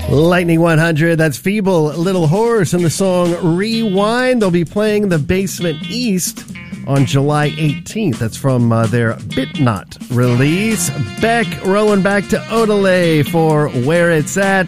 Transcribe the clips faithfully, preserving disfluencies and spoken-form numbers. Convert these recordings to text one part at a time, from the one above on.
Lightning one hundred, that's Feeble Little Horse and the song Rewind. They'll be playing the Basement East on July eighteenth. That's from uh, their Bitnot release. Beck rolling back to Odelay for Where It's At.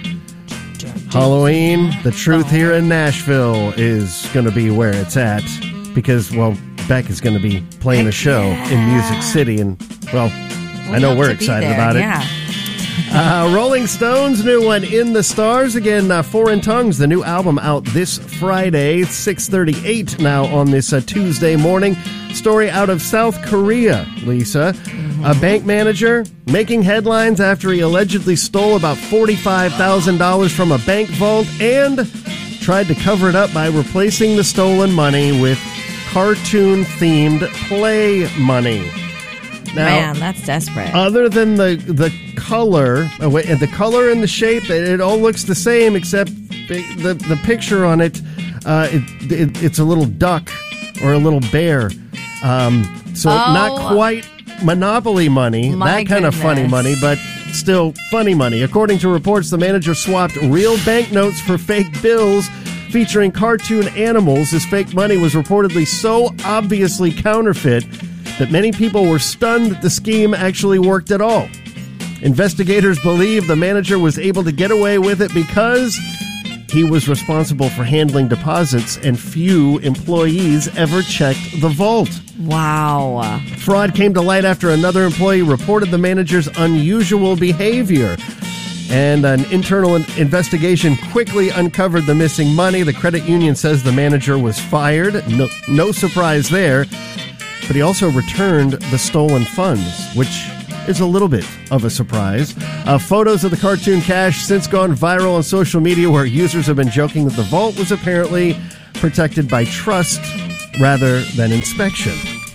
Halloween, the truth here in Nashville is going to be where it's at because, well, Beck is going to be playing a show yeah. in Music City, and, well, we I know we're to excited there, about it. Yeah. Uh, Rolling Stones, new one, In the Stars. Again, uh, Foreign Tongues, the new album out this Friday, six thirty-eight now on this uh, Tuesday morning. Story out of South Korea, Lisa. Mm-hmm. A bank manager making headlines after he allegedly stole about forty-five thousand dollars from a bank vault and tried to cover it up by replacing the stolen money with cartoon-themed play money. Now, man, that's desperate. Other than the the color, uh, wait, the color and the shape, it, it all looks the same except the the, the picture on it, uh, it, it. It's a little duck or a little bear, um, so oh, not quite Monopoly money, that kind goodness. of funny money, but still funny money. According to reports, the manager swapped real banknotes for fake bills featuring cartoon animals. This fake money was reportedly so obviously counterfeit that many people were stunned that the scheme actually worked at all. Investigators believe the manager was able to get away with it because he was responsible for handling deposits and few employees ever checked the vault. Wow. Fraud came to light after another employee reported the manager's unusual behavior. And an internal investigation quickly uncovered the missing money. The credit union says the manager was fired. No, no surprise there. But he also returned the stolen funds, which is a little bit of a surprise. Uh, photos of the cartoon cash since gone viral on social media where users have been joking that the vault was apparently protected by trust rather than inspection.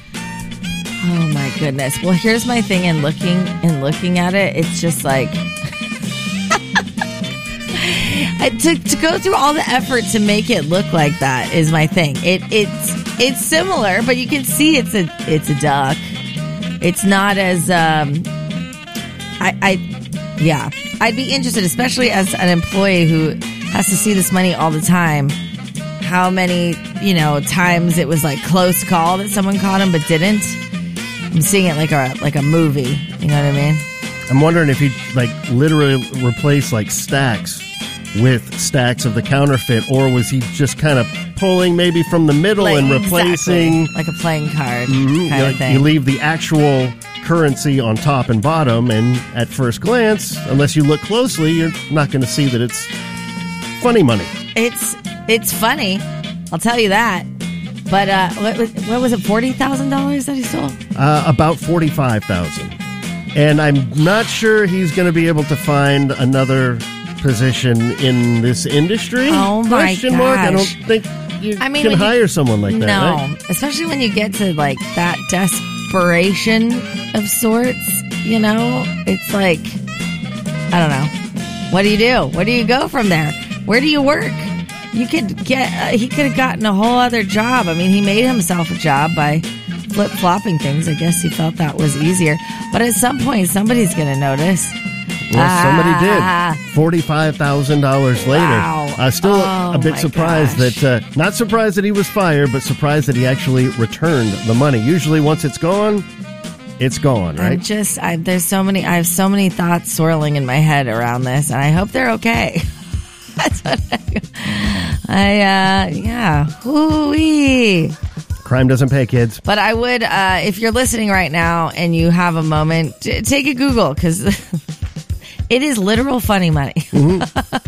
Oh my goodness. Well, here's my thing in looking in looking at it, it's just like I, to, to go through all the effort to make it look like that is my thing. It it's it's similar, but you can see it's a it's a duck. It's not as um I I yeah. I'd be interested, especially as an employee who has to see this money all the time. How many, you know, times it was like close call that someone caught him but didn't. I'm seeing it like a like a movie. You know what I mean? I'm wondering if he like literally replaced like stacks with stacks of the counterfeit, or was he just kind of pulling maybe from the middle like, and replacing exactly. like a playing card mm-hmm. kind you, of thing. You leave the actual currency on top and bottom, and at first glance, unless you look closely, you're not going to see that it's funny money. It's it's funny, I'll tell you that. But uh, what, what was it? Forty thousand dollars that he stole? Uh, about forty-five thousand, and I'm not sure he's going to be able to find another position in this industry. Oh my Question gosh. mark. I don't think you I mean, can when hire you, someone like that. No, right? especially when you get to like that desperation of sorts. You know, it's like I don't know. What do you do? Where do you go from there? Where do you work? You could get. Uh, he could have gotten a whole other job. I mean, he made himself a job by flip flopping things. I guess he felt that was easier. But at some point, somebody's going to notice. Well, somebody Ah. did. Forty-five thousand dollars later. Wow. Uh, still Oh, a bit my surprised gosh. that, uh, not surprised that he was fired, but surprised that he actually returned the money. Usually, once it's gone, it's gone, right? I'm just. I, there's so many. I have so many thoughts swirling in my head around this, and I hope they're okay. That's what I. I uh, yeah. Hoo-wee. Crime doesn't pay, kids. But I would, uh, if you're listening right now and you have a moment, t- take a Google because it is literal funny money. Mm-hmm.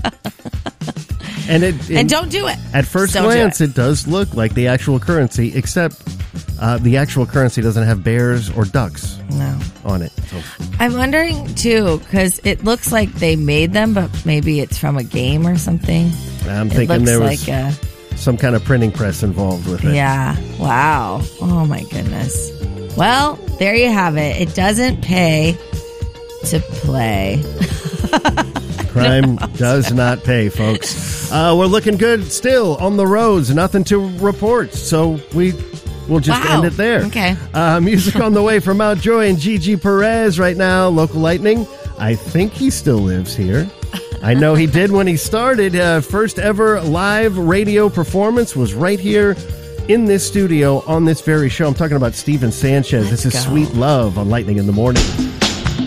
And it, it And don't do it. At first Don't do glance, it. it does look like the actual currency, except uh, the actual currency doesn't have bears or ducks No. on it. So, I'm wondering too because it looks like they made them, but maybe it's from a game or something. I'm It thinking looks there was like a, some kind of printing press involved with it. yeah. Wow. Oh my goodness. Well, there you have it. It doesn't pay to play. Crime does not pay, folks. Uh, we're looking good still on the roads. Nothing to report. So we will just Wow. end it there. Okay. Uh, music on the way from Mountjoy and Gigi Perez right now. Local Lightning. I think he still lives here. I know he did when he started. Uh, first ever live radio performance was right here in this studio on this very show. I'm talking about Steven Sanchez. Let's This is go. Sweet Love on Lightning in the Morning.